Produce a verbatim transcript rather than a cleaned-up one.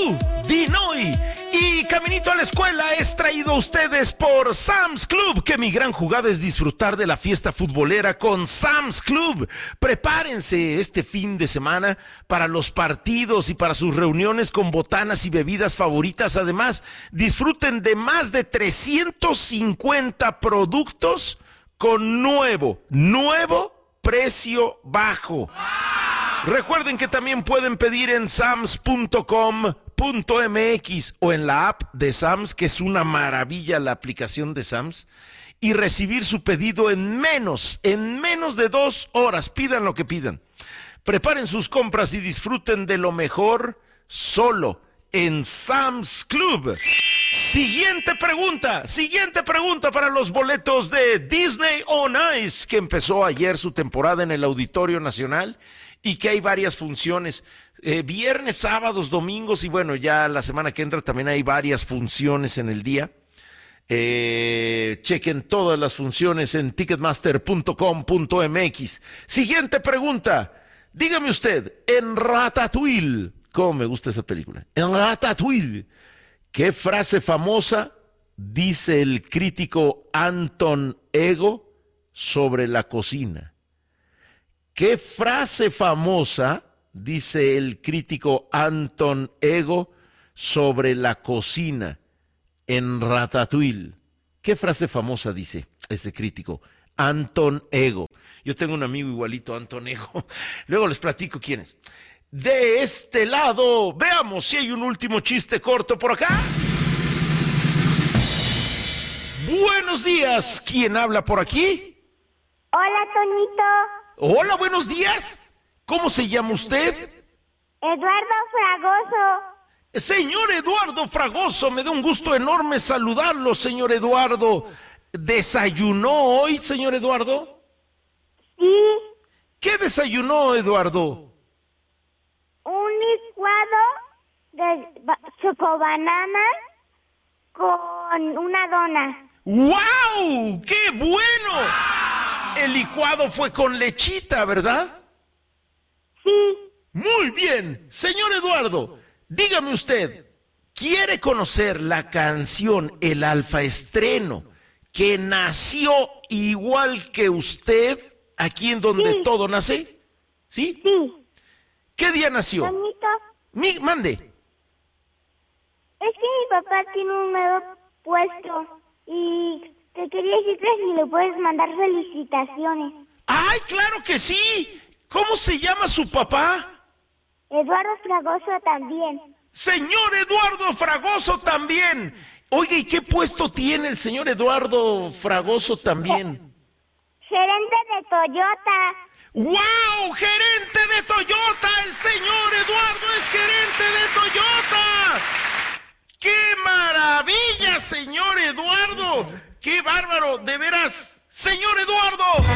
tú, Dinoy. Y Caminito a la Escuela es traído a ustedes por Sam's Club, que mi gran jugada es disfrutar de la fiesta futbolera con Sam's Club. Prepárense este fin de semana para los partidos y para sus reuniones con botanas y bebidas favoritas. Además, disfruten de más de trescientos cincuenta productos con nuevo, nuevo precio bajo. Recuerden que también pueden pedir en sams punto com punto m x o en la app de Sam's, que es una maravilla la aplicación de Sam's, y recibir su pedido en menos, en menos de dos horas. Pidan lo que pidan. Preparen sus compras y disfruten de lo mejor solo en Sam's Club. Siguiente pregunta, siguiente pregunta para los boletos de Disney on Ice, que empezó ayer su temporada en el Auditorio Nacional y que hay varias funciones, eh, viernes, sábados, domingos y bueno, ya la semana que entra también hay varias funciones en el día. Eh, chequen todas las funciones en ticketmaster punto com punto m x. Siguiente pregunta, dígame usted, en Ratatouille, ¿cómo me gusta esa película? En Ratatouille, ¿qué frase famosa dice el crítico Anton Ego sobre la cocina? ¿Qué frase famosa dice el crítico Anton Ego sobre la cocina en Ratatouille? ¿Qué frase famosa dice ese crítico Anton Ego? Yo tengo un amigo igualito, Anton Ego. Luego les platico quién es. De este lado, veamos si hay un último chiste corto por acá. Buenos días, ¿quién habla por aquí? Hola, Toñito. Hola, buenos días. ¿Cómo se llama usted? Eduardo Fragoso. Señor Eduardo Fragoso, me da un gusto enorme saludarlo, señor Eduardo. ¿Desayunó hoy, señor Eduardo? Sí. ¿Qué desayunó, Eduardo? Un licuado de ba- chocobananas con una dona. ¡Wow! ¡Qué bueno! El licuado fue con lechita, ¿verdad? Sí. Muy bien. Señor Eduardo, dígame usted, ¿quiere conocer la canción El Alfaestreno que nació igual que usted, aquí en donde Sí. todo nace? ¿Sí? Sí. ¿Qué día nació? Toñito, Mi, mande. es que mi papá tiene un nuevo puesto y te quería decir que si le puedes mandar felicitaciones. ¡Ay, claro que sí! ¿Cómo se llama su papá? Eduardo Fragoso también. Señor Eduardo Fragoso también. Oiga, ¿y qué puesto tiene el señor Eduardo Fragoso también? Gerente de Toyota. ¡Wow! ¡Gerente de Toyota! ¡El señor Eduardo es gerente de Toyota! ¡Qué maravilla, señor Eduardo! ¡Qué bárbaro! De veras, señor Eduardo.